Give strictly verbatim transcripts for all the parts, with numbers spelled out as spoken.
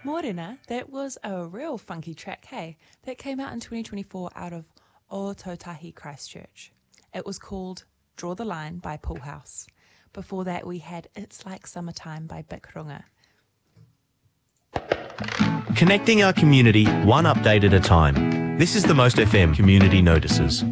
Morena, that was a real funky track, hey? That came out in twenty twenty-four out of Ōtautahi Christchurch. It was called Draw the Line by Pool House. Before that, we had It's Like Summertime by Bik Runga. Connecting our community one update at a time. This is the Most F M Community Notices.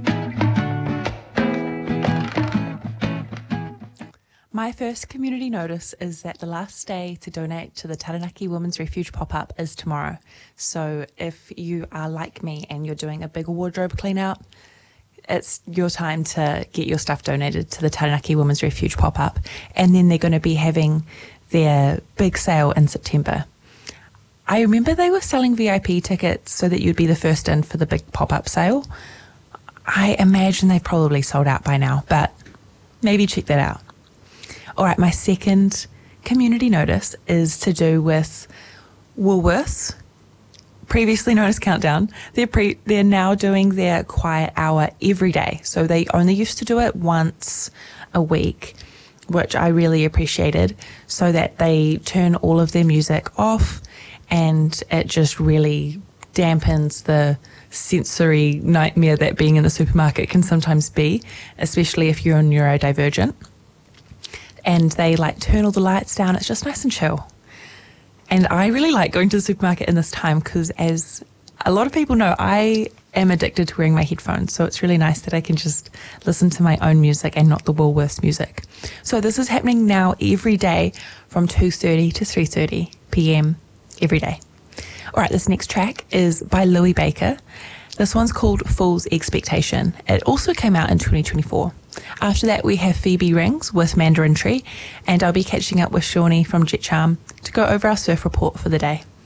My first community notice is that the last day to donate to the Taranaki Women's Refuge pop-up is tomorrow. So if you are like me and you're doing a big wardrobe clean out, it's your time to get your stuff donated to the Taranaki Women's Refuge pop-up. And then they're going to be having their big sale in September. I remember they were selling V I P tickets so that you'd be the first in for the big pop-up sale. I imagine they've probably sold out by now, but maybe check that out. All right, my second community notice is to do with Woolworths, previously known as Countdown. They're pre- they're now doing their quiet hour every day. So they only used to do it once a week, which I really appreciated, so that they turn all of their music off and it just really dampens the sensory nightmare that being in the supermarket can sometimes be, especially if you're neurodivergent. And they like turn all the lights down. It's just nice and chill. And I really like going to the supermarket in this time because, as a lot of people know, I am addicted to wearing my headphones. So it's really nice that I can just listen to my own music and not the Woolworths music. So this is happening now every day from two thirty to three thirty p.m. every day. All right, this next track is by Louis Baker. This one's called Fool's Expectation. It also came out in twenty twenty-four. After that, we have Phoebe Rings with Mandarin Tree, and I'll be catching up with Shawnee from Jet Charm to go over our surf report for the day.